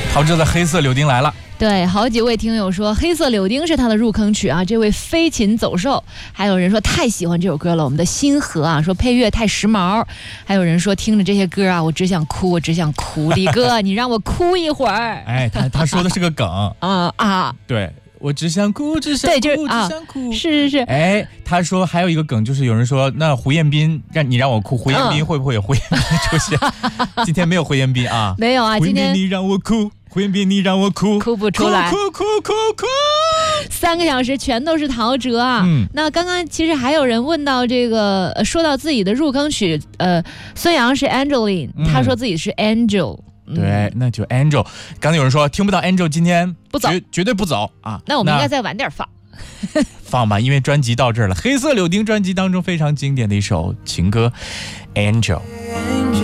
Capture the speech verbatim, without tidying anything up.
陶喆的《黑色柳丁》来了。 对，好几位听友说《黑色柳丁》是他的入坑曲啊，这位飞禽走兽，还有人说太喜欢这首歌了，我们的星河啊说配乐太时髦，还有人说听着这些歌啊，我只想哭，我只想哭，李哥你让我哭一会儿。 哎，他他说的是个梗啊啊， 对。我只想哭，只想哭， 对，就是啊， 只想哭。 是是是。 哎，他说还有一个梗，就是有人说，那胡彦斌让你让我哭，胡彦斌会不会有胡彦斌出现？嗯、今天没有胡彦斌啊， 没有啊，今天你让我哭，胡彦斌你让我哭， 哭不出来， 哭哭哭哭哭。 三个小时全都是陶喆啊。嗯，那刚刚其实还有人问到这个，呃、说到自己的入坑曲，呃，孙杨是 Angeline，、嗯、他说自己是 Angel。 对，那就 Angel。刚才有人说听不到 Angel， 今天不走， 绝绝对不走啊！ 那我们应该再晚点放， 放吧，因为专辑到这儿了。黑色柳丁专辑当中非常经典的一首情歌《Angel》。